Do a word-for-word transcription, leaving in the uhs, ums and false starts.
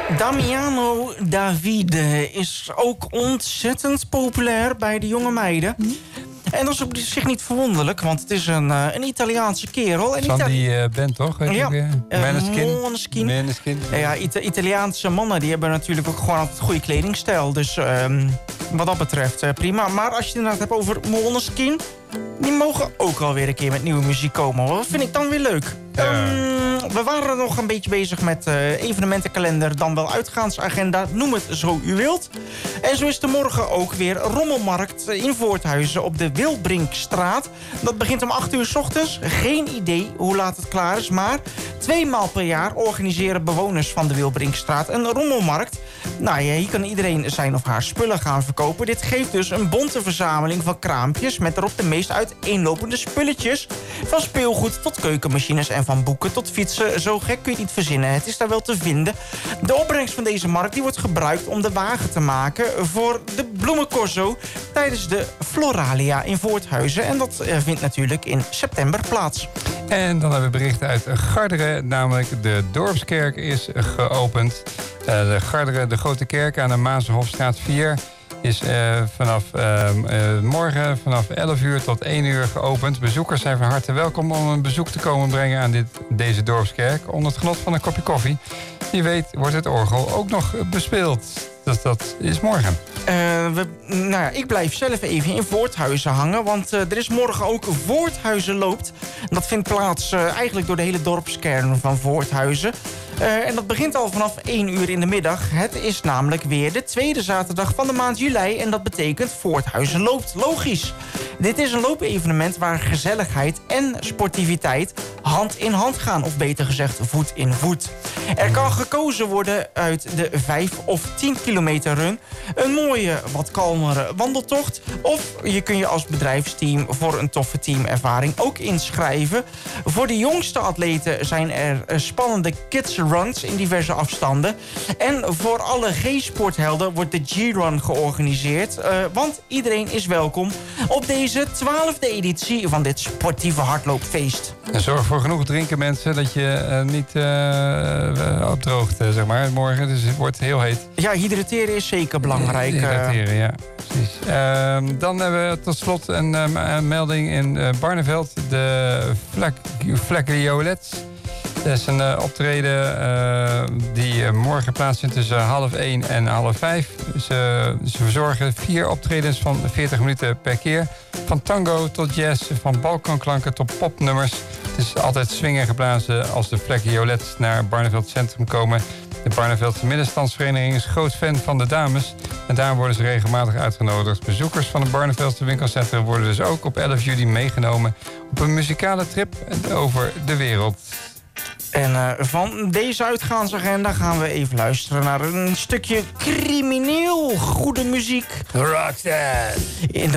Damiano Davide is ook ontzettend populair bij de jonge meiden. Hm? En dat is op zich niet verwonderlijk, want het is een, uh, een Italiaanse kerel. En van Itali- die uh, band, toch? Weet ja, Maneskin. Maneskin. Maneskin. Ja, Ita- Italiaanse mannen die hebben natuurlijk ook gewoon altijd goede kledingstijl. Dus um, wat dat betreft uh, prima. Maar als je het inderdaad hebt over Maneskin, die mogen ook alweer een keer met nieuwe muziek komen. Dat vind ik dan weer leuk. Ja. Um, we waren nog een beetje bezig met uh, evenementenkalender, dan wel uitgaansagenda. Noem het zo u wilt. En zo is er morgen ook weer rommelmarkt in Voorthuizen op de Wildbrinkstraat. Dat begint om acht uur 's ochtends. Geen idee hoe laat het klaar is, maar twee maal per jaar organiseren bewoners van de Wildbrinkstraat een rommelmarkt. Nou ja, hier kan iedereen zijn of haar spullen gaan verkopen. Dit geeft dus een bonte verzameling van kraampjes met erop de meest uiteenlopende spulletjes. Van speelgoed tot keukenmachines en van boeken tot fietsen. Zo gek kun je het niet verzinnen. Het is daar wel te vinden. De opbrengst van deze markt die wordt gebruikt om de wagen te maken voor de bloemencorso tijdens de Floralia in Voorthuizen. En dat vindt natuurlijk in september plaats. En dan hebben we berichten uit Garderen, namelijk de Dorpskerk is geopend. Uh, de Garderen, de Grote Kerk aan de Mazenhofstraat vier... is uh, vanaf uh, uh, morgen vanaf elf uur tot één uur geopend. Bezoekers zijn van harte welkom om een bezoek te komen brengen aan dit, deze dorpskerk onder het genot van een kopje koffie. Wie weet wordt het orgel ook nog bespeeld. Dus dat is morgen. Uh, we, nou ja, ik blijf zelf even in Voorthuizen hangen, want uh, er is morgen ook Voorthuizen loopt. Dat vindt plaats uh, eigenlijk door de hele dorpskern van Voorthuizen. Uh, en dat begint al vanaf één uur in de middag. Het is namelijk weer de tweede zaterdag van de maand juli en dat betekent Voorthuizen loopt. Logisch. Dit is een loopevenement waar gezelligheid en sportiviteit hand in hand gaan. Of beter gezegd, voet in voet. Er kan gekozen worden uit de vijf of tien kilometer run. Een mooie, wat kalmere wandeltocht. Of je kun je als bedrijfsteam voor een toffe teamervaring ook inschrijven. Voor de jongste atleten zijn er spannende kids runs in diverse afstanden. En voor alle G-sporthelden wordt de G-run georganiseerd. Uh, want iedereen is welkom op deze twaalfde editie van dit sportieve hardloopfeest. En zorg voor genoeg drinken, mensen, dat je uh, niet uh, opdroogt, uh, zeg maar, morgen. Dus het wordt heel heet. Ja, hydrateren is zeker belangrijk. Hydrateren, ja, precies. Uh, dan hebben we tot slot een, uh, een melding in uh, Barneveld. De Flacliolets. Dat is een uh, optreden uh, die uh, morgen plaatsvindt tussen half één en half vijf. Ze, ze verzorgen vier optredens van veertig minuten per keer. Van tango tot jazz, van balkanklanken tot popnummers. Het is altijd swingen geblazen als de Flacliolets naar Barneveld Centrum komen. De Barneveldse middenstandsvereniging is groot fan van de dames. En daarom worden ze regelmatig uitgenodigd. Bezoekers van het Barneveldse winkelcentrum worden dus ook op elf juli meegenomen op een muzikale trip over de wereld. En uh, van deze uitgaansagenda gaan we even luisteren naar een stukje crimineel goede muziek. Rocksteady. In de